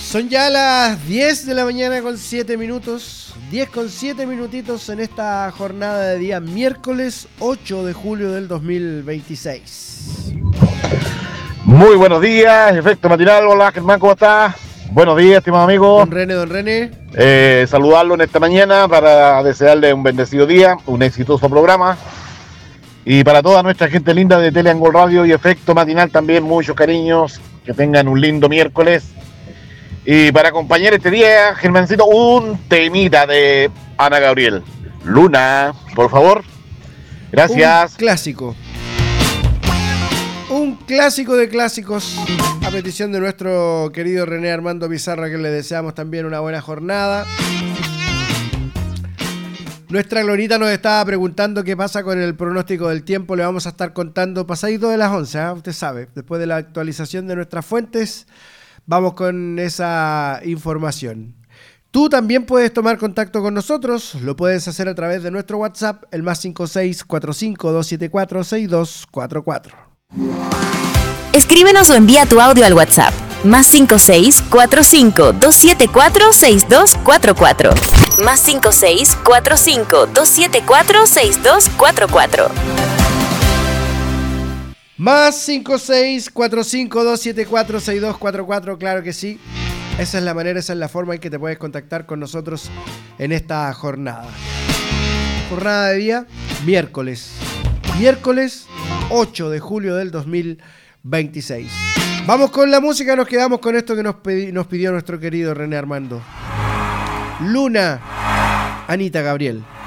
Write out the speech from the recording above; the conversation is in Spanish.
Son ya las 10 de la mañana con 7 minutos. 10 con 7 minutitos en esta jornada de día miércoles 8 de julio del 2026. Muy buenos días, Efecto Matinal. Hola Germán, ¿cómo estás? Buenos días, estimado amigo. Don René. Saludarlo en esta mañana para desearle un bendecido día, un exitoso programa. Y para toda nuestra gente linda de Teleangol Radio y Efecto Matinal también, muchos cariños. Que tengan un lindo miércoles. Y para acompañar este día, Germancito, un temita de Ana Gabriel. Luna, por favor. Gracias. Un clásico de clásicos, a petición de nuestro querido René Armando Pizarra, que le deseamos también una buena jornada. Nuestra Glorita nos estaba preguntando qué pasa con el pronóstico del tiempo. Le vamos a estar contando pasadito de las 11, ¿eh? Usted sabe, después de la actualización de nuestras fuentes, vamos con esa información. Tú también puedes tomar contacto con nosotros, lo puedes hacer a través de nuestro WhatsApp, el +56 45 274 6244. Escríbenos o envía tu audio al WhatsApp, +56 45 274 6244. +56 45 274 6244. +56 45 274 6244, claro que sí. Esa es la manera, esa es la forma en que te puedes contactar con nosotros en esta jornada. Jornada de día, miércoles 8 de julio del 2026. Vamos con la música, nos quedamos con esto que nos pidió nuestro querido René Armando. Luna, Anita Gabriel.